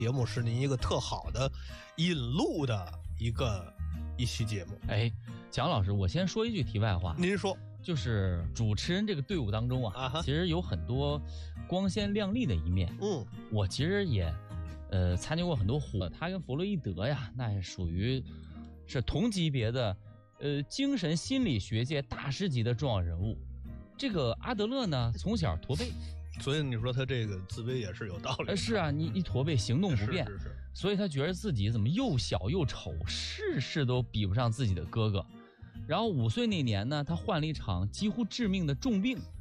节目是您一个特好的引路的一期节目。 哎，蒋老师，我先说一句题外话， 您说， 就是主持人这个队伍当中啊，其实有很多光鲜亮丽的一面。我其实也参加过很多活，他跟弗洛伊德呀，那也属于是同级别的精神心理学界大师级的重要人物。这个阿德勒呢，从小驼背， 所以你说他这个自卑也是有道理的。 是啊，你一驼背行动不便， 是， 所以他觉得自己怎么又小又丑，事都比不上自己的哥哥。然后5岁那年呢，他患了一场几乎致命的重病，